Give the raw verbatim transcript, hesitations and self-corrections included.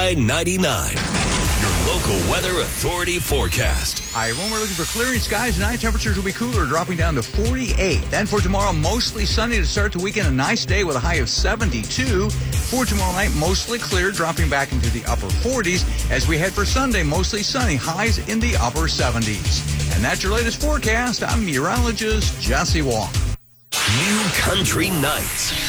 I ninety-nine. Your local weather authority forecast. All right, when we're looking for clearing skies tonight, temperatures will be cooler, dropping down to forty-eight. Then for tomorrow, mostly sunny to start the weekend. A nice day with a high of seventy-two. For tomorrow night, mostly clear, dropping back into the upper forties. As we head for Sunday, mostly sunny, highs in the upper seventies. And that's your latest forecast. I'm meteorologist Jesse Wong. New Country Nights.